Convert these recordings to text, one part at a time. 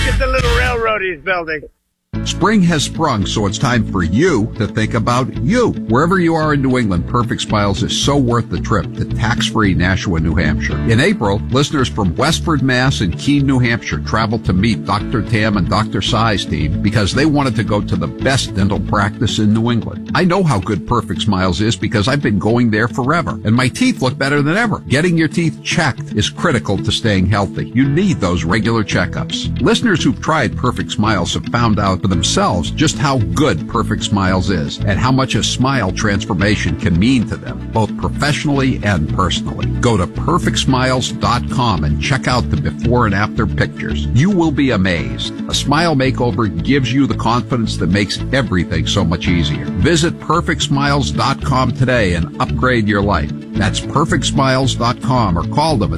at the little railroad he's building. Spring has sprung, so it's time for you to think about you. Wherever you are in New England, Perfect Smiles is so worth the trip to tax-free Nashua, New Hampshire. In April, listeners from Westford, Mass. and Keene, New Hampshire traveled to meet Dr. Tam and Dr. Sai's team because they wanted to go to the best dental practice in New England. I know how good Perfect Smiles is because I've been going there forever, and my teeth look better than ever. Getting your teeth checked is critical to staying healthy. You need those regular checkups. Listeners who've tried Perfect Smiles have found out for themselves just how good Perfect Smiles is and how much a smile transformation can mean to them, both professionally and personally. Go to perfectsmiles.com and check out the before and after pictures. You will be amazed. A smile makeover gives you the confidence that makes everything so much easier. Visit perfectsmiles.com today and upgrade your life. That's perfectsmiles.com or call them at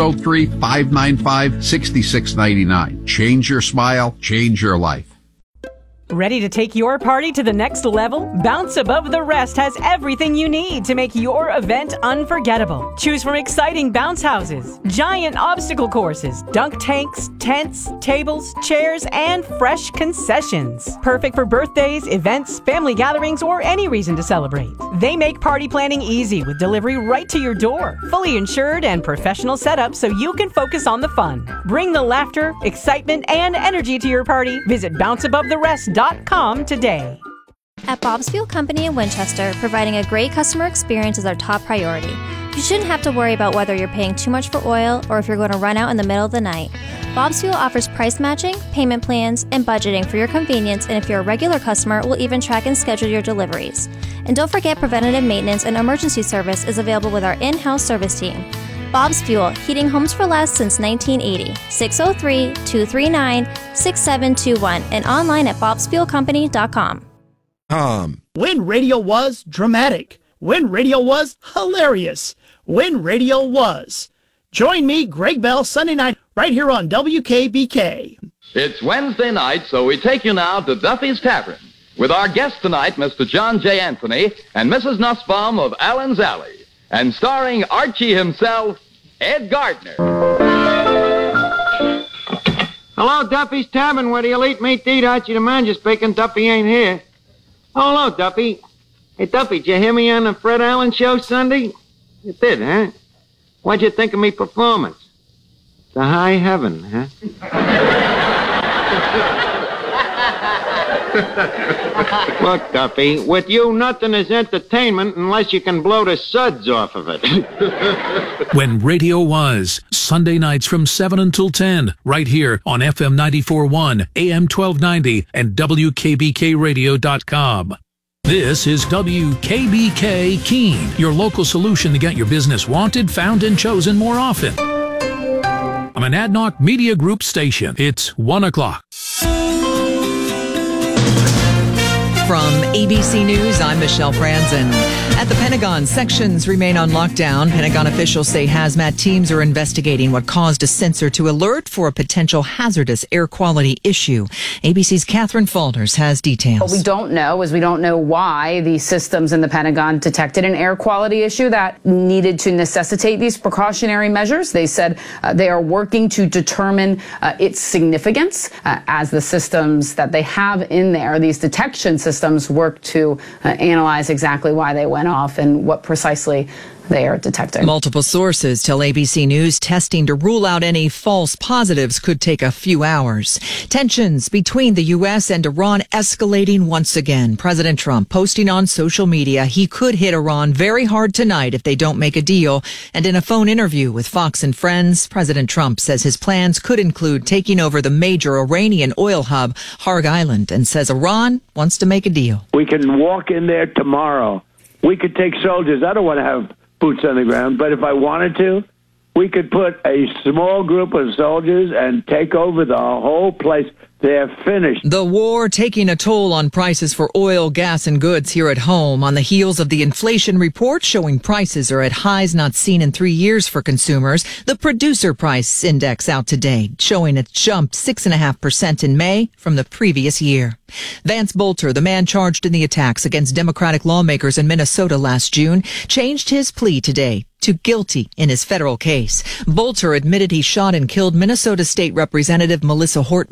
603-595-6699. Change your smile, change your life. Ready to take your party to the next level? Bounce Above the Rest has everything you need to make your event unforgettable. Choose from exciting bounce houses, giant obstacle courses, dunk tanks, tents, tables, chairs, and fresh concessions. Perfect for birthdays, events, family gatherings, or any reason to celebrate. They make party planning easy with delivery right to your door. Fully insured and professional setup so you can focus on the fun. Bring the laughter, excitement, and energy to your party. Visit bounceabovetherest.com today. At Bob's Fuel Company in Winchester, providing a great customer experience is our top priority. You shouldn't have to worry about whether you're paying too much for oil or if you're going to run out in the middle of the night. Bob's Fuel offers price matching, payment plans, and budgeting for your convenience, and if you're a regular customer, we'll even track and schedule your deliveries. And don't forget, preventative maintenance and emergency service is available with our in-house service team. Bob's Fuel, heating homes for less since 1980. 603-239-6721 and online at bobsfuelcompany.com. When radio was dramatic. When radio was hilarious. When radio was. Join me, Greg Bell, Sunday night, right here on WKBK. It's Wednesday night, so we take you now to Duffy's Tavern with our guest tonight, Mr. John J. Anthony and Mrs. Nussbaum of Allen's Alley, and starring Archie himself, Ed Gardner. Hello, Duffy's Tavern, where the elite meet to eat. Archie the manager speaking. Duffy ain't here. Oh, hello, Duffy. Hey, Duffy, did you hear me on the Fred Allen show Sunday? You did, huh? What'd you think of me performance? To high heaven, huh? Look, Duffy, with you, nothing is entertainment unless you can blow the suds off of it. When radio was, Sunday nights from 7 until 10, right here on FM 94.1, AM 1290, and WKBKRadio.com. This is WKBK Keene, your local solution to get your business wanted, found, and chosen more often. I'm an Adnoc Media Group station. It's 1 o'clock. From ABC News, I'm Michelle Franzen. At the Pentagon, sections remain on lockdown. Pentagon officials say hazmat teams are investigating what caused a sensor to alert for a potential hazardous air quality issue. ABC's Catherine Falders has details. What we don't know is we don't know why the systems in the Pentagon detected an air quality issue that needed to necessitate these precautionary measures. They said they are working to determine its significance as the systems that they have in there, these detection systems, work to analyze exactly why they went off and what precisely they are detecting. Multiple sources tell ABC News testing to rule out any false positives could take a few hours. Tensions between the U.S. and Iran escalating once again. President Trump posting on social media he could hit Iran very hard tonight if they don't make a deal. And in a phone interview with Fox and Friends, President Trump says his plans could include taking over the major Iranian oil hub, Harg Island, and says Iran wants to make a deal. We can walk in there tomorrow. We could take soldiers. I don't want to have boots on the ground, but if I wanted to, we could put a small group of soldiers and take over the whole place. They're finished. The war taking a toll on prices for oil, gas, and goods here at home on the heels of the inflation report showing prices are at highs not seen in 3 years for consumers. The producer price index out today showing it jumped 6.5% in May from the previous year. Vance Bolter, the man charged in the attacks against Democratic lawmakers in Minnesota last June, changed his plea today to guilty in his federal case. Bolter admitted he shot and killed Minnesota State Representative Melissa Hortman